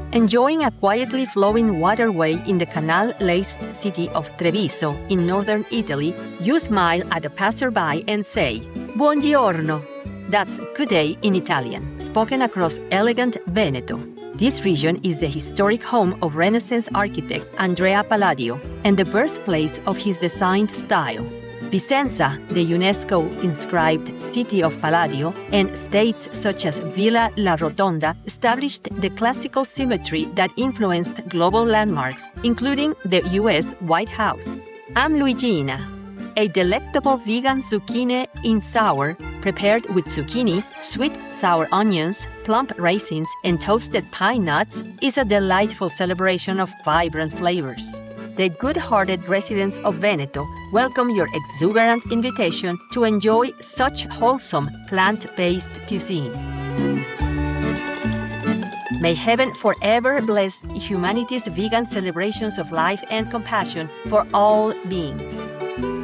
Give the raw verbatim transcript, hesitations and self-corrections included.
Enjoying a quietly flowing waterway in the canal-laced city of Treviso in northern Italy, you smile at a passerby and say, Buongiorno. That's good day in Italian, spoken across elegant Veneto. This region is the historic home of Renaissance architect Andrea Palladio and the birthplace of his design style. Vicenza, the UNESCO-inscribed city of Palladio, and states such as Villa La Rotonda established the classical symmetry that influenced global landmarks, including the U S White House. I'm Luigina. A delectable vegan zucchini in sour, prepared with zucchini, sweet sour onions, plump raisins, and toasted pine nuts, is a delightful celebration of vibrant flavors. The good-hearted residents of Veneto welcome your exuberant invitation to enjoy such wholesome plant-based cuisine. May heaven forever bless humanity's vegan celebrations of life and compassion for all beings.